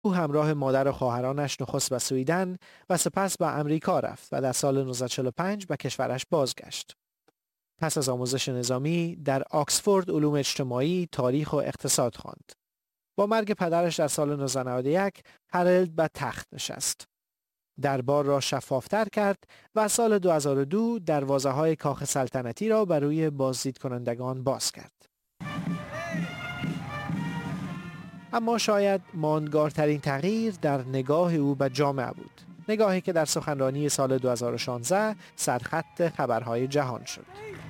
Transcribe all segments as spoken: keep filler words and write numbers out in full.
او همراه مادر و خواهرانش نخست به سویدن و سپس به امریکا رفت و در سال نوزده چهل و پنج به کشورش بازگشت. پس از آموزش نظامی در آکسفورد علوم اجتماعی، تاریخ و اقتصاد خواند. با مرگ پدرش در سال نوزده نود و یک هارالد به تخت نشست. دربار را شفافتر کرد و سال دو هزار و دو دروازه‌های کاخ سلطنتی را بر روی بازدید کنندگان باز کرد. اما شاید ماندگارترین تغییر در نگاه او به جامعه بود. نگاهی که در سخنرانی سال دو هزار و شانزده سرخط خبرهای جهان شد.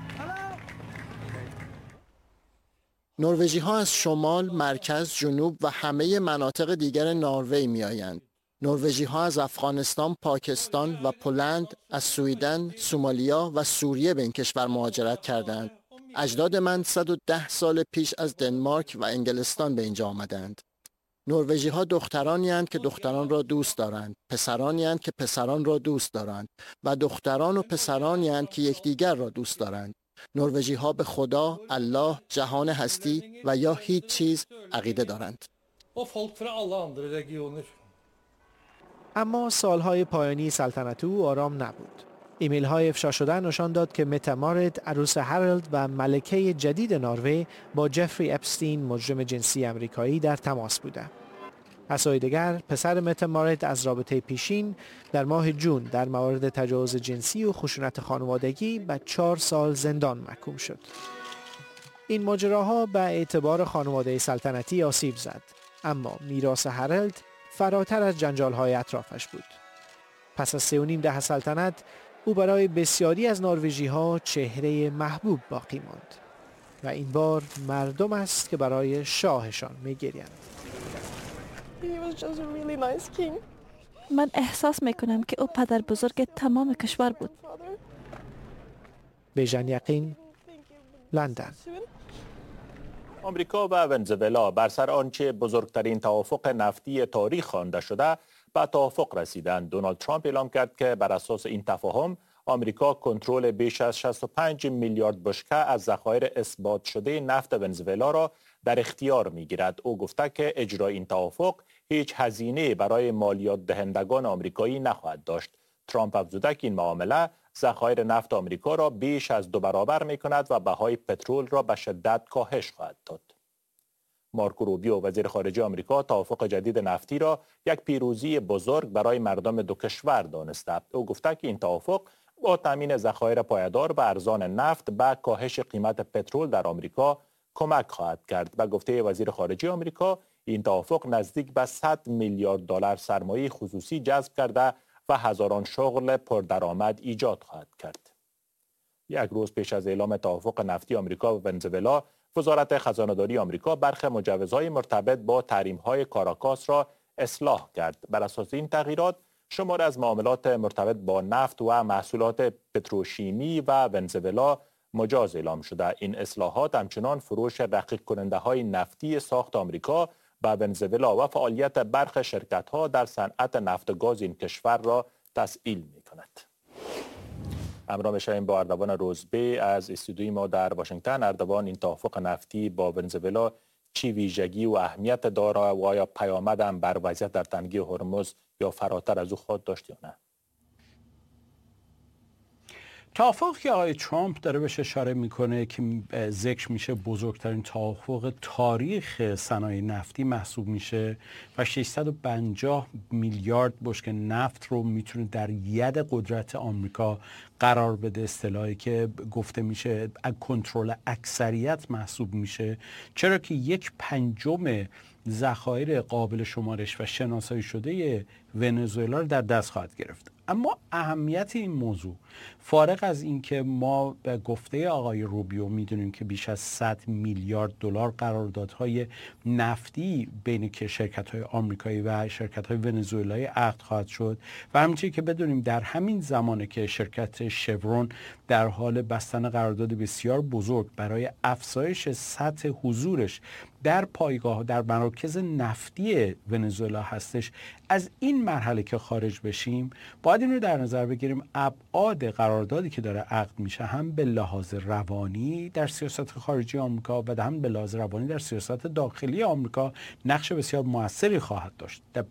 نروژی ها از شمال، مرکز، جنوب و همه مناطق دیگر نروژ می آیند. نروژی ها از افغانستان، پاکستان و پولند، از سویدن، سومالیا و سوریه به این کشور مهاجرت کردند. اجداد من صد و ده سال پیش از دنمارک و انگلستان به اینجا آمدند. نروژی ها دخترانی اند که دختران را دوست دارند، پسرانی اند که پسران را دوست دارند و دختران و پسرانی اند که یکدیگر را دوست دارند. نروژی ها به خدا، الله، جهان هستی و یا هیچ چیز عقیده دارند. اما سالهای پایانی سلطنت او آرام نبود. ایمیل های افشا شده نشان داد که متا مارت، عروس هارالد و ملکه جدید نروژ با جفری اپستین، مجرم جنسی آمریکایی در تماس بوده. از سوی دیگر، پسر متا مارت از رابطه پیشین در ماه جون در مورد تجاوز جنسی و خشونت خانوادگی به چهار سال زندان محکوم شد. این ماجراها به اعتبار خانواده سلطنتی آسیب زد، اما میراث هارالد فراتر از جنجال‌های اطرافش بود. پس از سه و نیم دهه سلطنت، او برای بسیاری از نروژی‌ها چهره محبوب باقی ماند و این بار مردم است که برای شاهشان می‌گریند. من احساس میکنم که او پدر بزرگ تمام کشور بود. بیژن یقین، لندن. آمریکا و ونزوئلا بر سر آنچه بزرگترین توافق نفتی تاریخ خوانده شده به توافق رسیدند. دونالد ترامپ اعلام کرد که بر اساس این تفاهم آمریکا کنترل بیش از شصت و پنج میلیارد بشکه از ذخایر اثبات شده نفت ونزوئلا را در اختیار می‌گیرد. او گفته که اجرای این توافق هیچ هزینه برای مالیات دهندگان آمریکایی نخواهد داشت. ترامپ افزوده که این معامله ذخایر نفت آمریکا را بیش از دو برابر می‌کند و بهای پترول را به شدت کاهش خواهد داد. مارکو روبیو وزیر خارجه آمریکا توافق جدید نفتی را یک پیروزی بزرگ برای مردم دو کشور دانسته. او گفته که این توافق با تامین ذخایر پایدار و ارزان نفت به کاهش قیمت پترول در آمریکا کمک خواهد کرد. به گفته وزیر خارجه آمریکا، این توافق نزدیک به صد میلیارد دلار سرمایه خصوصی جذب کرده و هزاران شغل پردرآمد ایجاد خواهد کرد. یک روز پیش از اعلام توافق نفتی آمریکا و ونزوئلا، وزارت خزانه‌داری آمریکا برخی مجوزهای مرتبط با تحریم‌های کاراکاس را اصلاح کرد. بر اساس این تغییرات، شمار از معاملات مرتبط با نفت و محصولات پتروشیمی و ونزوئلا مجاز اعلام شده. این اصلاحات همچنان فروش رقیق کننده های نفتی ساخت آمریکا به ونزوئلا و فعالیت برخی شرکت‌ها در صنعت نفت و گاز این کشور را تسهیل می‌کند. همراه می‌شویم با اردوان روزبه از استودیوی ما در واشنگتن. اردوان، این توافق نفتی با ونزوئلا چی ویژگی و اهمیت دارد و آیا پیامد هم بر وضعیت در تنگه هرمز یا فراتر از او خود داشت یا نه؟ توافق که آقای ترامپ داره بهش اشاره میکنه که ذکر میشه بزرگترین توافق تاریخ صنایع نفتی محسوب میشه و ششصد و پنجاه میلیارد بشکه نفت رو میتونه در ید قدرت آمریکا قرار بده، اصطلاحی که گفته میشه کنترل اکثریت محسوب میشه، چرا که یک پنجم ذخایر قابل شمارش و شناسایی شده ونزوئلا رو در دست خواهد گرفت. اما اهمیت این موضوع، فارغ از اینکه ما به گفته آقای روبیو میدونیم که بیش از صد میلیارد دلار قراردادهای نفتی بین که شرکت‌های آمریکایی و شرکت‌های ونزوئلایی عقد خواهد شد و همچنین که بدونیم در همین زمانه که شرکت شورون در حال بستن قرارداد بسیار بزرگ برای افزایش سطح حضورش در پایگاه در مراکز نفتی ونزوئلا هستش، از این این مرحله که خارج بشیم باید این رو در نظر بگیریم ابعاد قراردادی که داره عقد میشه هم به لحاظ روانی در سیاست خارجی آمریکا و هم به لحاظ روانی در سیاست داخلی آمریکا نقش بسیار موثری خواهد داشت.